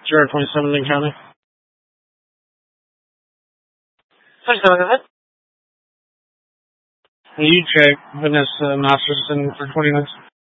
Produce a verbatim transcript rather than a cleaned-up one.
zero twenty-seven Linn County. Please go ahead. You check Vanessa Masterson for twenty minutes.